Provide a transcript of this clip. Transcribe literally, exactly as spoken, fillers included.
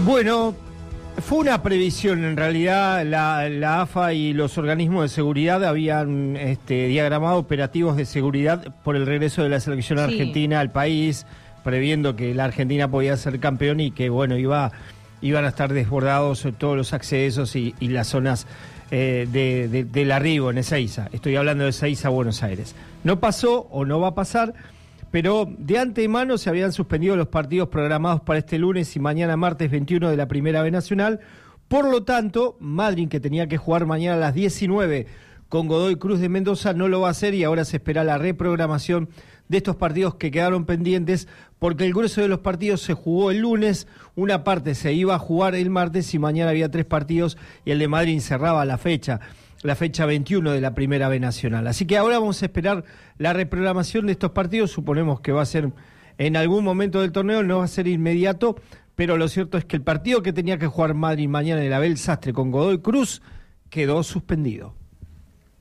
Bueno, fue una previsión, en realidad la, la A F A y los organismos de seguridad habían este, diagramado operativos de seguridad por el regreso de la selección Sí. argentina al país, previendo que la Argentina podía ser campeón y que bueno iba iban a estar desbordados todos los accesos y, y las zonas eh, de, de, del arribo en Ezeiza. Estoy hablando de Ezeiza, Buenos Aires. No pasó o no va a pasar, pero de antemano se habían suspendido los partidos programados para este lunes y mañana martes veintiuno de la Primera B Nacional. Por lo tanto, Madryn, que tenía que jugar mañana a las diecinueve con Godoy Cruz de Mendoza, no lo va a hacer y ahora se espera la reprogramación de estos partidos que quedaron pendientes, porque el grueso de los partidos se jugó el lunes, una parte se iba a jugar el martes y mañana había tres partidos y el de Madryn cerraba la fecha. la fecha veintiuno de la Primera B Nacional. Así que ahora vamos a esperar la reprogramación de estos partidos, suponemos que va a ser en algún momento del torneo, no va a ser inmediato, pero lo cierto es que el partido que tenía que jugar Madryn mañana en el Abel Sastre con Godoy Cruz quedó suspendido.